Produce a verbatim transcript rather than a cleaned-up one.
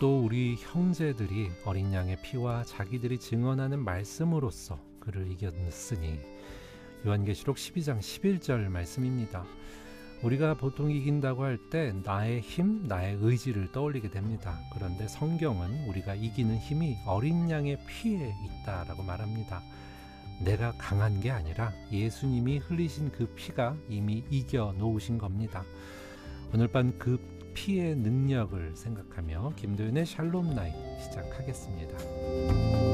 또 우리 형제들이 어린 양의 피와 자기들이 증언하는 말씀으로써 그를 이겼으니. 요한계시록 십이 장 십일 절 말씀입니다. 우리가 보통 이긴다고 할 때 나의 힘, 나의 의지를 떠올리게 됩니다. 그런데 성경은 우리가 이기는 힘이 어린 양의 피에 있다라고 말합니다. 내가 강한 게 아니라 예수님이 흘리신 그 피가 이미 이겨 놓으신 겁니다. 오늘 밤 그 피의 능력을 생각하며 김도윤의 샬롬 나잇 시작하겠습니다.